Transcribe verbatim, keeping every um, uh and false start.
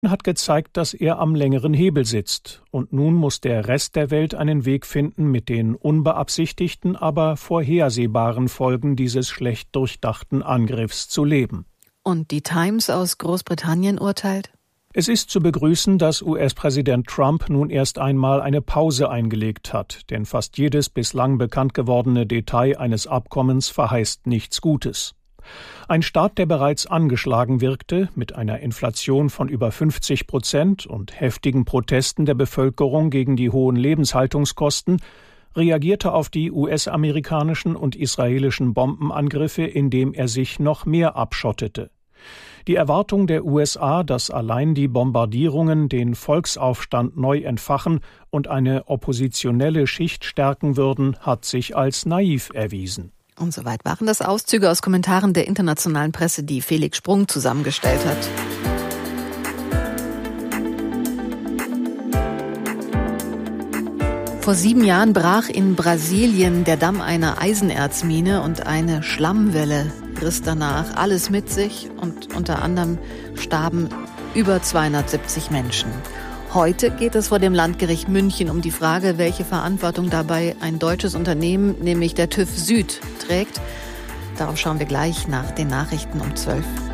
hat gezeigt, dass er am längeren Hebel sitzt. Und nun muss der Rest der Welt einen Weg finden, mit den unbeabsichtigten, aber vorhersehbaren Folgen dieses schlecht durchdachten Angriffs zu leben. Und die Times aus Großbritannien urteilt? Es ist zu begrüßen, dass U S-Präsident Trump nun erst einmal eine Pause eingelegt hat, denn fast jedes bislang bekannt gewordene Detail eines Abkommens verheißt nichts Gutes. Ein Staat, der bereits angeschlagen wirkte, mit einer Inflation von über fünfzig Prozent und heftigen Protesten der Bevölkerung gegen die hohen Lebenshaltungskosten, reagierte auf die U S-amerikanischen und israelischen Bombenangriffe, indem er sich noch mehr abschottete. Die Erwartung der U S A, dass allein die Bombardierungen den Volksaufstand neu entfachen und eine oppositionelle Schicht stärken würden, hat sich als naiv erwiesen. Und soweit waren das Auszüge aus Kommentaren der internationalen Presse, die Felix Sprung zusammengestellt hat. Vor sieben Jahren brach in Brasilien der Damm einer Eisenerzmine und eine Schlammwelle riss danach alles mit sich und unter anderem starben über zweihundertsiebzig Menschen. Heute geht es vor dem Landgericht München um die Frage, welche Verantwortung dabei ein deutsches Unternehmen, nämlich der TÜV Süd, trägt. Darauf schauen wir gleich nach den Nachrichten um zwölf.